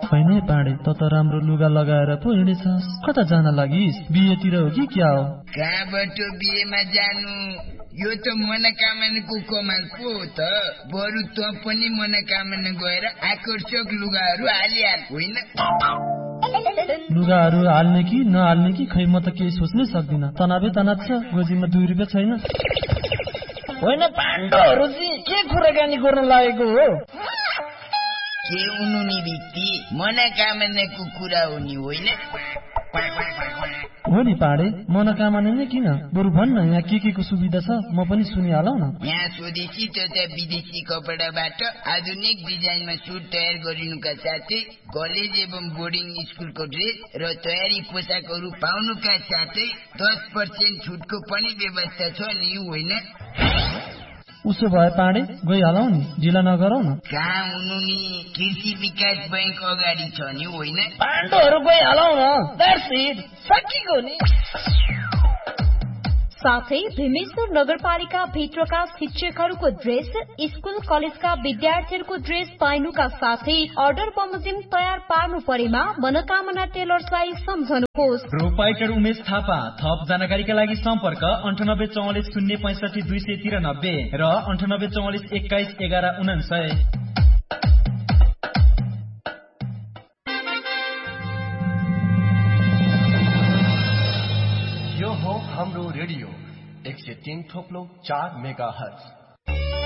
होइन पाडे, त राम्रो लुगा लगाएर पो हिँडेछस्। कता जान लागिस्? बिहेतिर हो कि क्या हो? कहाँबाट बिहेमा जानु? यो त मनोकामनाको कमाल पो हो त। बरु त पनि मनोकामना गएर आकर्षक लुगाहरू हालिहाल, होइन? लुगाहरू हाल्ने कि नहाल्ने कि खै, म त केही सोच्नै सक्दिन। तनावै तनाव छ, गोजीमा 2 रुपियाँ छैन। होइन पाण्डवहरू चाहिँ के कुराकानी गर्न लागेको हो? के हुनु नि व्यक्ति, मनोकामनाको कुरा हो नि, होइन? हो नि पाडे, मनोकामना नै किन? बरु भन्न यहाँ के को सुविधा छ, म पनि सुनिहालौ न। यहाँ स्वदेशी तथा विदेशी कपडाबाट आधुनिक डिजाइनमा सुट तयार गरिनुका साथै कलेज एवं बोर्डिङ स्कुलको ड्रेस र तयारी पोसाकहरू पाउनुका साथै 10% छुटको पनि व्यवस्था छ नि, होइन? उसो भए पाडे गइहालौ नि, ढिला नगरौ न। कहाँ हुनु नि, कृषि विकास बैंक अगाडि छ नि, होइन? पाण्डवहरू गइहालौ न, द्याट्स इट, सकिएको नि। साथै भीमेश्वर नगरपालिका भित्रका शिक्षकहरूको ड्रेस, स्कुल कलेजका विद्यार्थीहरूको ड्रेस पाइनुका साथै अर्डर बमोजिम तयार पार्नु परेमा मनोकामना टेलर्सलाई सम्झनुहोस्। प्रोपाइटर उमेश थापा। थप जानकारीका लागि सम्पर्क 9844 065 293 र 9844 21 11 99। यो हो हाम्रो रेडियो 103.4 मेगाहर्ज।